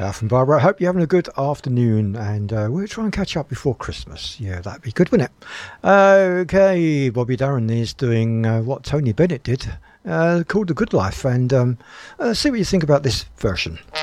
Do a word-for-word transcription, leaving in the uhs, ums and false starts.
Alf and Barbara, I hope you're having a good afternoon, and uh, we'll try and catch up before Christmas. Yeah, that'd be good, wouldn't it? Okay, Bobby Darin is doing uh, what Tony Bennett did, uh, called The Good Life, and um, uh, see what you think about this version.